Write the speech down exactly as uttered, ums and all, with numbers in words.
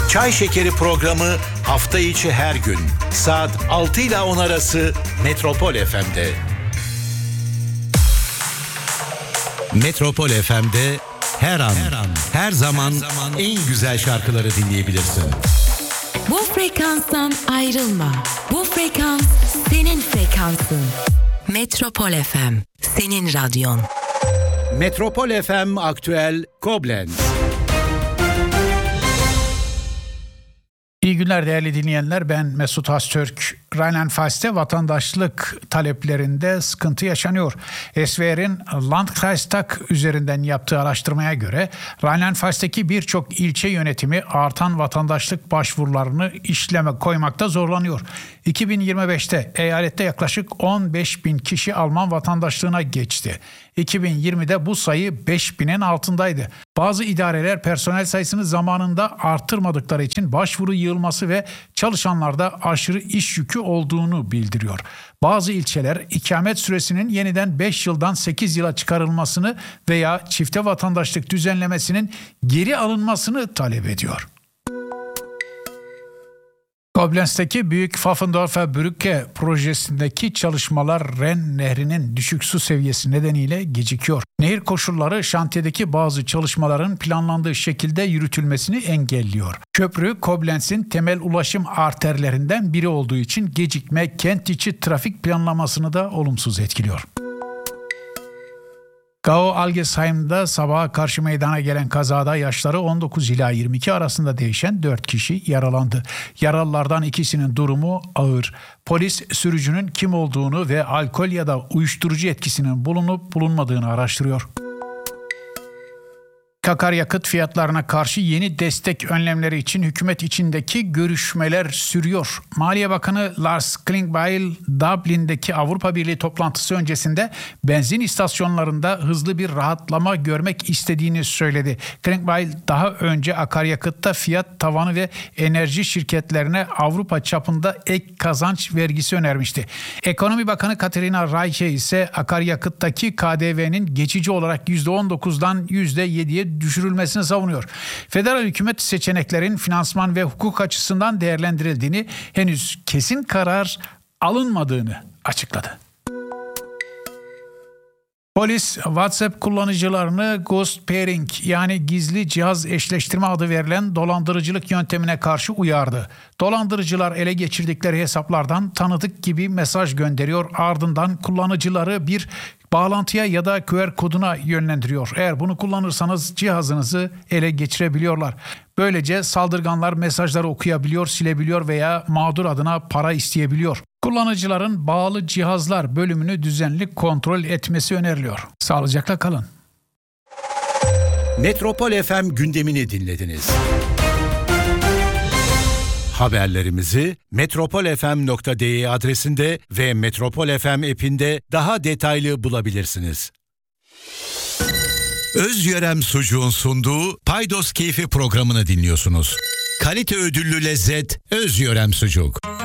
Çay Şekeri programı hafta içi her gün saat altı ile on arası Metropol F M'de. Metropol F M'de her an, her an, her zaman, her zaman en güzel şarkıları dinleyebilirsin. Bu frekanstan ayrılma. Bu frekans senin frekansın. Metropol F M, senin radyon. Metropol F M Aktüel Koblenz. İyi günler değerli dinleyenler, ben Mesut Haztürk. Rheinland-Pfalz'te vatandaşlık taleplerinde sıkıntı yaşanıyor. S V R'in Landkreistag üzerinden yaptığı araştırmaya göre Rheinland-Pfalz'teki birçok ilçe yönetimi artan vatandaşlık başvurularını işleme koymakta zorlanıyor. iki bin yirmi beşte eyalette yaklaşık on beş bin kişi Alman vatandaşlığına geçti. iki bin yirmide bu sayı beş binin altındaydı. Bazı idareler personel sayısını zamanında arttırmadıkları için başvuru yığılması ve çalışanlarda aşırı iş yükü olduğunu bildiriyor. Bazı ilçeler ikamet süresinin yeniden beş yıldan sekiz yıla çıkarılmasını veya çifte vatandaşlık düzenlemesinin geri alınmasını talep ediyor. Koblenz'teki Büyük Pfaffendorfer Brücke projesindeki çalışmalar Ren Nehri'nin düşük su seviyesi nedeniyle gecikiyor. Nehir koşulları şantiyedeki bazı çalışmaların planlandığı şekilde yürütülmesini engelliyor. Köprü Koblenz'in temel ulaşım arterlerinden biri olduğu için gecikme kent içi trafik planlamasını da olumsuz etkiliyor. Gau Algesheim'da sabaha karşı meydana gelen kazada yaşları on dokuz ila yirmi iki arasında değişen dört kişi yaralandı. Yaralılardan ikisinin durumu ağır. Polis sürücünün kim olduğunu ve alkol ya da uyuşturucu etkisinin bulunup bulunmadığını araştırıyor. Akaryakıt fiyatlarına karşı yeni destek önlemleri için hükümet içindeki görüşmeler sürüyor. Maliye Bakanı Lars Klingbeil, Dublin'deki Avrupa Birliği toplantısı öncesinde benzin istasyonlarında hızlı bir rahatlama görmek istediğini söyledi. Klingbeil daha önce akaryakıtta fiyat tavanı ve enerji şirketlerine Avrupa çapında ek kazanç vergisi önermişti. Ekonomi Bakanı Katarina Reiche ise akaryakıttaki K D V'nin geçici olarak yüzde on dokuzdan yüzde yediye düşürülmesini savunuyor. Federal hükümet seçeneklerin finansman ve hukuk açısından değerlendirildiğini, henüz kesin karar alınmadığını açıkladı. Polis WhatsApp kullanıcılarını ghost pairing yani gizli cihaz eşleştirme adı verilen dolandırıcılık yöntemine karşı uyardı. Dolandırıcılar ele geçirdikleri hesaplardan tanıdık gibi mesaj gönderiyor, ardından kullanıcıları bir bağlantıya ya da Q R koduna yönlendiriyor. Eğer bunu kullanırsanız cihazınızı ele geçirebiliyorlar. Böylece saldırganlar mesajları okuyabiliyor, silebiliyor veya mağdur adına para isteyebiliyor. Kullanıcıların bağlı cihazlar bölümünü düzenli kontrol etmesi öneriliyor. Sağlıcakla kalın. Metropol F M gündemini dinlediniz. Haberlerimizi metropol f m nokta d e adresinde ve Metropol F M app'inde daha detaylı bulabilirsiniz. Özyörem Sucuğun sunduğu Paydos Keyfi programını dinliyorsunuz. Kalite ödüllü lezzet Özyörem Sucuk.